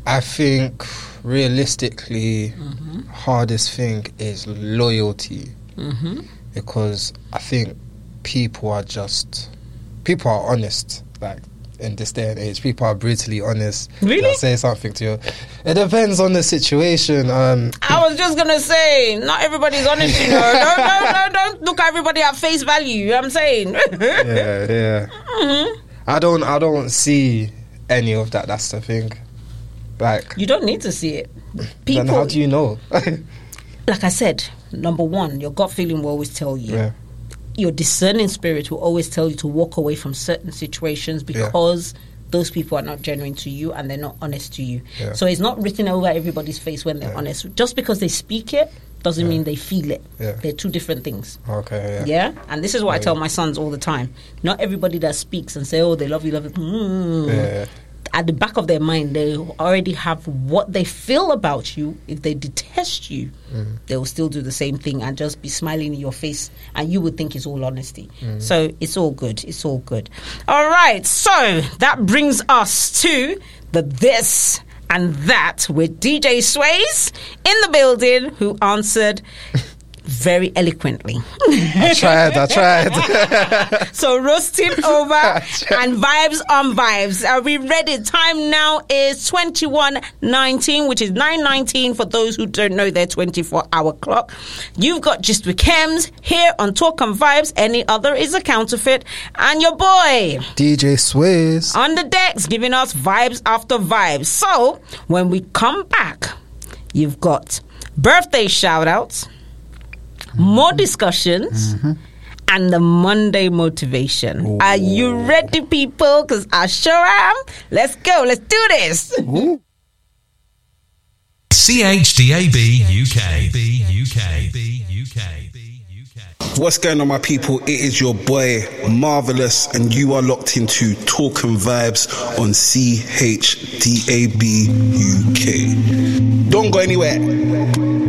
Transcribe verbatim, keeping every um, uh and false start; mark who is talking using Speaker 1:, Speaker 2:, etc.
Speaker 1: I think realistically, mm-hmm. hardest thing is loyalty. Mm-hmm. Because I think people are just people are honest. Like in this day and age, people are brutally honest.
Speaker 2: Really?
Speaker 1: They'll say something to you. It depends on the situation. Um,
Speaker 2: I was just gonna say, not everybody's honest. You know, don't, don't, don't, don't look at everybody at face value. You know what I'm saying?
Speaker 1: yeah, yeah. Mm-hmm. I don't, I don't see any of that. That's the thing. Like,
Speaker 2: you don't need to see it. People,
Speaker 1: then how do you know?
Speaker 2: Like I said, number one, your gut feeling will always tell you.
Speaker 1: Yeah.
Speaker 2: Your discerning spirit will always tell you to walk away from certain situations because yeah. those people are not genuine to you and they're not honest to you. Yeah. So it's not written over everybody's face when they're yeah. honest. Just because they speak it doesn't yeah. mean they feel it.
Speaker 1: Yeah.
Speaker 2: They're two different things.
Speaker 1: Okay,
Speaker 2: yeah. Yeah? And this is what yeah. I tell my sons all the time. Not everybody that speaks and say, oh, they love you, love you. Mm. Yeah. At the back of their mind, they already have what they feel about you. If they detest you, mm. they will still do the same thing and just be smiling in your face, and you would think it's all honesty. Mm. So it's all good. It's all good. All right. So that brings us to the this and that with D J Sways in the building, who answered very eloquently.
Speaker 1: I tried, I tried.
Speaker 2: So roasting over and vibes on vibes. Are we ready? Time now is twenty-one nineteen, which is nine nineteen for those who don't know their twenty-four hour clock. You've got Just with Kems here on Talk and Vibes. Any other is a counterfeit. And your boy,
Speaker 1: D J Sways,
Speaker 2: on the decks, giving us vibes after vibes. So when we come back, you've got birthday shout-outs, more discussions, mm-hmm. and the Monday motivation. Ooh. Are you ready, people? Because I sure am. Let's go. Let's do this.
Speaker 3: Ooh. C H D A B U K. U K. U K.
Speaker 4: What's going on, my people? It is your boy Marvelous, and you are locked into Talk and Vibes on C H D A B U K. Don't go anywhere.